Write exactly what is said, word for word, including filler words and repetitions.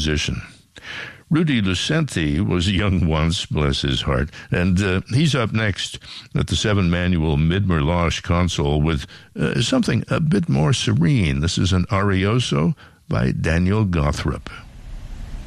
musician. Rudy Lucente was young once, bless his heart, and uh, he's up next at the seven-manual Mid-Merloche console with uh, something a bit more serene. This is an Arioso by Daniel Gothrop.